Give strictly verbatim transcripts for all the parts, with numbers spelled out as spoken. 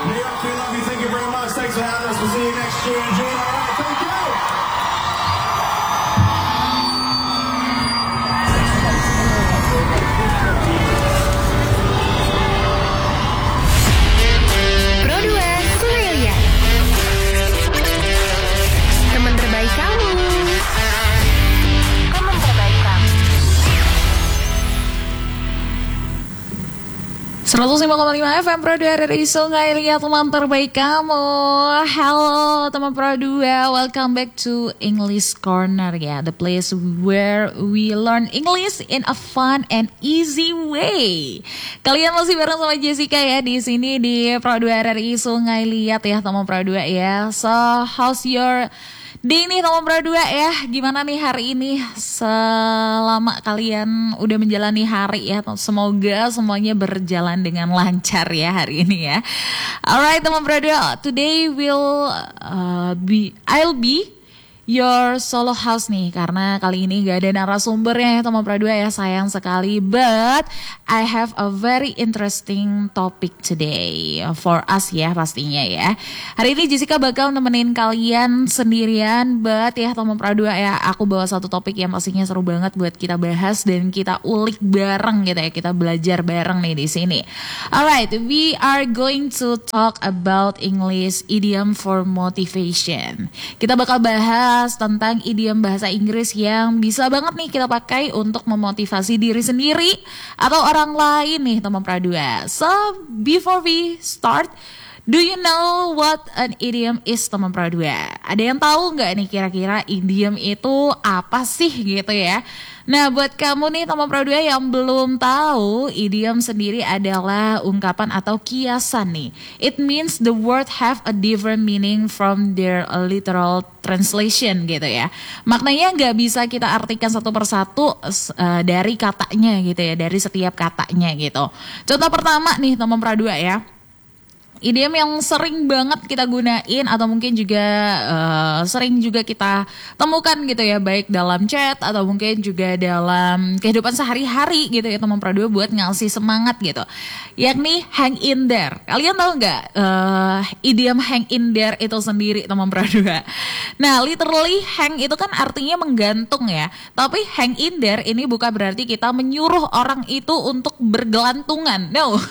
New York, we love you. Thank you very much. Thanks for having us. We'll see you next year in June. All right, thank you. Pro dua Surelia, teman terbaik kamu. Teman terbaik kamu. seratus lima koma lima F M Pro dua dari Sungai Liat, teman terbaik kamu. Halo teman Pro dua, welcome back to English Corner ya, the place where we learn English in a fun and easy way. Kalian masih bareng sama Jessica ya di sini di Pro dua R R I Sungai Liat ya teman Pro dua ya. So how's your day nih teman Pro dua ya, gimana nih hari ini selama kalian udah menjalani hari ya, semoga semuanya berjalan dengan lancar ya hari ini ya. Alright teman Pro dua, today will uh, be I'll be your solo house nih, karena kali ini gak ada narasumbernya ya teman Pro dua ya, sayang sekali. But I have a very interesting topic today for us ya pastinya ya. Hari ini Jessica bakal nemenin kalian sendirian, but ya teman Pro dua ya, aku bawa satu topik yang pastinya seru banget buat kita bahas dan kita ulik bareng gitu ya, kita belajar bareng nih di sini. Alright, we are going to talk about English idiom for motivation. Kita bakal bahas tentang idiom bahasa Inggris yang bisa banget nih kita pakai untuk memotivasi diri sendiri atau orang lain nih teman Pro dua. So before we start, do you know what an idiom is teman Pro dua? Ada yang tahu nggak nih kira-kira idiom itu apa sih gitu ya? Nah buat kamu nih teman Pro dua yang belum tahu, idiom sendiri adalah ungkapan atau kiasan nih. It means the word have a different meaning from their literal translation gitu ya. Maknanya nggak bisa kita artikan satu persatu uh, dari katanya gitu ya, dari setiap katanya gitu. Contoh pertama nih teman Pro dua ya. Idiom yang sering banget kita gunain atau mungkin juga uh, sering juga kita temukan gitu ya, baik dalam chat atau mungkin juga dalam kehidupan sehari-hari gitu ya teman Pro dua buat ngasih semangat gitu, yakni hang in there. Kalian tahu nggak uh, idiom hang in there itu sendiri teman Pro dua? Nah literally hang itu kan artinya menggantung ya, tapi hang in there ini bukan berarti kita menyuruh orang itu untuk bergelantungan, no.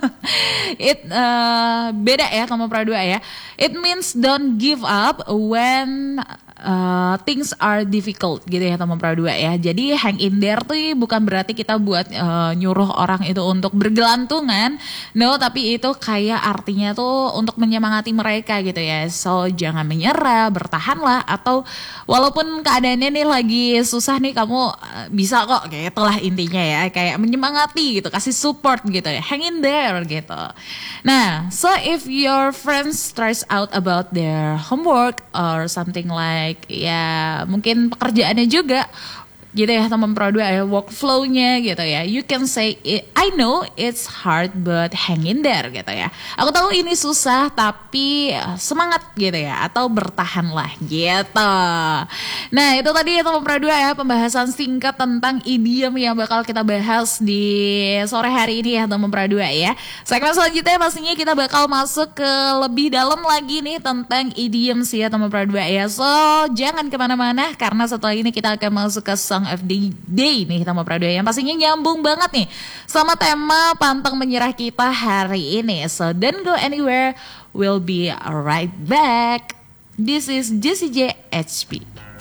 It uh, beda ya teman Pro dua ya. It means don't give up when uh, things are difficult gitu ya teman Pro dua ya. Jadi hang in there tuh bukan berarti kita buat uh, nyuruh orang itu untuk bergelantungan, no, tapi itu kayak artinya tuh untuk menyemangati mereka gitu ya. So jangan menyerah, bertahanlah, atau walaupun keadaannya nih lagi susah nih, kamu uh, bisa kok, kayak itulah intinya ya, kayak menyemangati gitu, kasih support gitu ya, hang in there gitu. Nah, so if your friends stress out about their homework or something like ya mungkin pekerjaannya juga gitu ya teman Pro dua ya, workflow-nya gitu ya, you can say I know it's hard but hang in there gitu ya. Aku tahu ini susah tapi semangat gitu ya, atau bertahanlah gitu. Nah itu tadi ya teman Pro dua ya, pembahasan singkat tentang idiom yang bakal kita bahas di sore hari ini ya teman Pro dua ya. Segmen selanjutnya pastinya kita bakal masuk ke lebih dalam lagi nih tentang idiom sih ya teman Pro dua ya. So jangan kemana-mana, karena setelah ini kita akan masuk ke Song of the Day nih teman Pro dua yang pastinya nyambung banget nih sama tema pantang menyerah kita hari ini. So don't go anywhere, we'll be right back. This is Jessie J H P.